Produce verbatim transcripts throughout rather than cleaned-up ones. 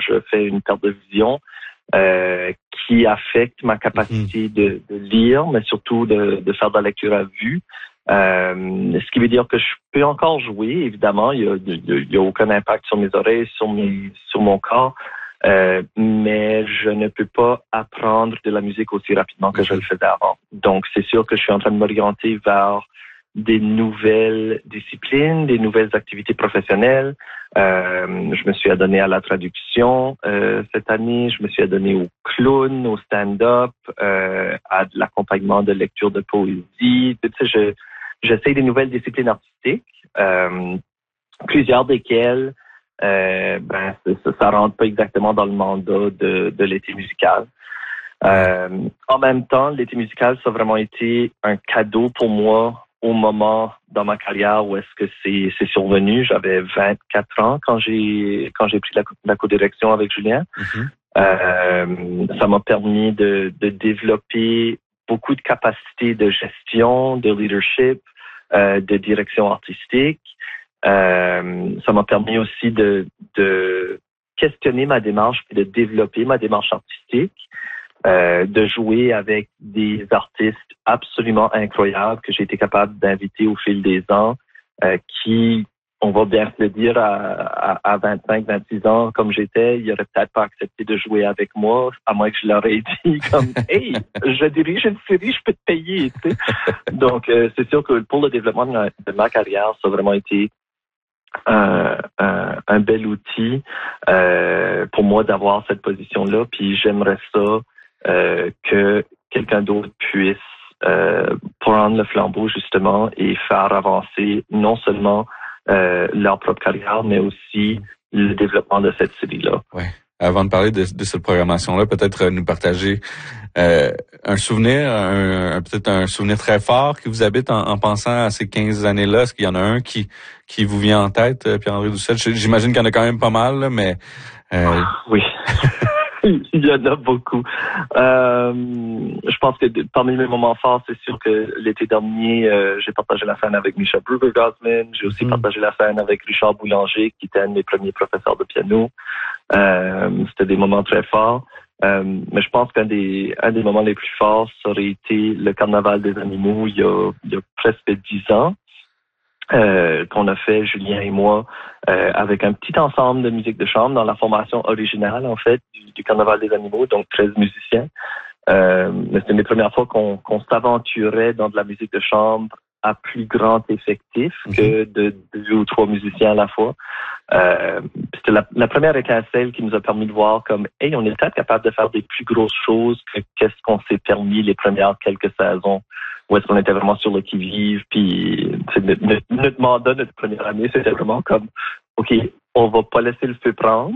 je fais une perte de vision euh, qui affecte ma capacité mm-hmm. de, de lire, mais surtout de, de faire de la lecture à vue. Euh, ce qui veut dire que je peux encore jouer, évidemment, il y a, il y a aucun impact sur mes oreilles, sur mes, sur mon corps, euh, mais je ne peux pas apprendre de la musique aussi rapidement que je le faisais avant. Donc, c'est sûr que je suis en train de m'orienter vers des nouvelles disciplines, des nouvelles activités professionnelles. Euh, je me suis adonné à la traduction euh, cette année, je me suis adonné au clown, au stand-up, euh, à de l'accompagnement de lecture de poésie. Tu sais, je J'essaie des nouvelles disciplines artistiques, euh, plusieurs desquelles, euh, ben, ça, ça rentre pas exactement dans le mandat de, de l'été musical. Euh, en même temps, l'été musical, ça a vraiment été un cadeau pour moi au moment dans ma carrière où est-ce que c'est, c'est survenu. J'avais vingt-quatre ans quand j'ai quand j'ai pris la, la co-direction avec Julien. Mm-hmm. Euh, ça m'a permis de, de développer beaucoup de capacités de gestion, de leadership, euh, de direction artistique. Euh, ça m'a permis aussi de, de questionner ma démarche et de développer ma démarche artistique, euh, de jouer avec des artistes absolument incroyables que j'ai été capable d'inviter au fil des ans, euh, qui, on va bien se le dire, à, à, à vingt-cinq, vingt-six ans, comme j'étais, ils n'auraient peut-être pas accepté de jouer avec moi, à moins que je leur ai dit comme « Hey, je dirige une série, je peux te payer. » tu sais. Donc, euh, c'est sûr que pour le développement de ma, de ma carrière, ça a vraiment été un, un, un bel outil euh, pour moi d'avoir cette position-là. Puis j'aimerais ça euh, que quelqu'un d'autre puisse euh, prendre le flambeau, justement, et faire avancer non seulement Euh, leur propre carrière, mais aussi le développement de cette série-là. Ouais. Avant de parler de, de cette programmation-là, peut-être euh, nous partager euh, un souvenir, un, un, peut-être un souvenir très fort qui vous habite en, en pensant à ces quinze années-là. Est-ce qu'il y en a un qui qui vous vient en tête, euh, Pierre-André Doucette? J'imagine qu'il y en a quand même pas mal, là, mais... Euh... Oui. Il y en a beaucoup. Euh, je pense que de, parmi mes moments forts, c'est sûr que l'été dernier, euh, j'ai partagé la scène avec Michel Bruegger-Gosman. J'ai aussi mmh. partagé la scène avec Richard Boulanger, qui était un de mes premiers professeurs de piano. Euh, c'était des moments très forts. Euh, mais je pense qu'un des, un des moments les plus forts, ça aurait été le Carnaval des animaux il y a, il y a presque dix ans. Euh, qu'on a fait, Julien et moi, euh, avec un petit ensemble de musique de chambre dans la formation originale, en fait, du, du Carnaval des animaux, donc treize musiciens. Euh, mais c'était mes premières fois qu'on, qu'on s'aventurait dans de la musique de chambre à plus grand effectif mm-hmm. que de deux ou trois musiciens à la fois. Euh, c'était la, la première étincelle qui nous a permis de voir comme, hey, on est peut-être capable de faire des plus grosses choses que qu'est-ce qu'on s'est permis les premières quelques saisons. Où est-ce qu'on était vraiment sur le qui-vive, puis notre, notre, notre mandat, notre première année, c'était vraiment comme, OK, on va pas laisser le feu prendre,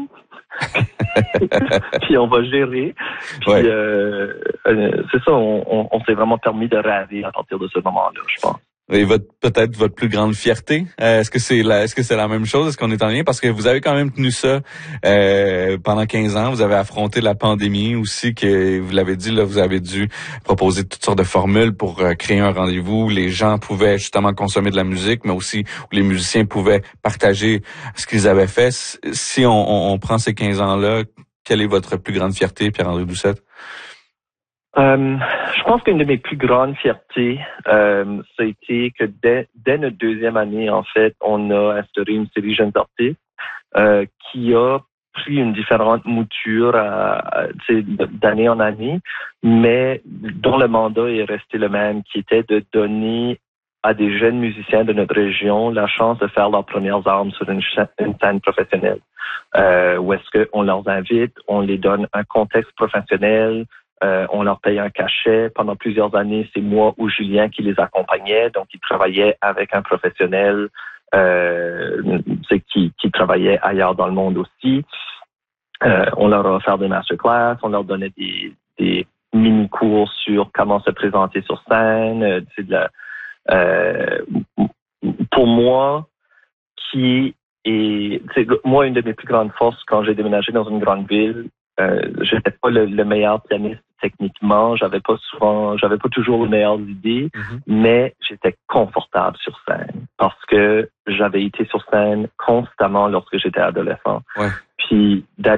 puis on va gérer. Puis ouais. euh, euh, c'est ça, on, on, on s'est vraiment permis de rêver à partir de ce moment-là, je pense. Et votre, peut-être votre plus grande fierté, euh, est-ce que c'est la, est-ce que c'est la même chose? Est-ce qu'on est en lien? Parce que vous avez quand même tenu ça euh, pendant quinze ans. Vous avez affronté la pandémie aussi, que vous l'avez dit, là, vous avez dû proposer toutes sortes de formules pour euh, créer un rendez-vous où les gens pouvaient justement consommer de la musique, mais aussi où les musiciens pouvaient partager ce qu'ils avaient fait. Si on, on, on prend ces quinze ans-là, quelle est votre plus grande fierté, Pierre-André Doucette? Euh, je pense qu'une de mes plus grandes fiertés, euh, ça a été que dès, dès notre deuxième année, en fait, on a instauré une série Jeunes artistes euh, qui a pris une différente mouture à, à, d'année en année, mais dont le mandat est resté le même, qui était de donner à des jeunes musiciens de notre région la chance de faire leurs premières armes sur une, cha- une scène professionnelle. Euh, où est-ce qu'on leur invite, on les donne un contexte professionnel, Euh, on leur paye un cachet. Pendant plusieurs années, c'est moi ou Julien qui les accompagnait. Donc, ils travaillaient avec un professionnel euh, qui, qui travaillait ailleurs dans le monde aussi. Euh, on leur a offert des masterclass. On leur donnait des, des mini-cours sur comment se présenter sur scène. Euh, c'est de la, euh, pour moi, qui est... Moi, une de mes plus grandes forces quand j'ai déménagé dans une grande ville, Euh, j'étais pas le, le meilleur pianiste techniquement, j'avais pas souvent, j'avais pas toujours les meilleures idées, mm-hmm. mais j'étais confortable sur scène parce que j'avais été sur scène constamment lorsque j'étais adolescent. Ouais. Puis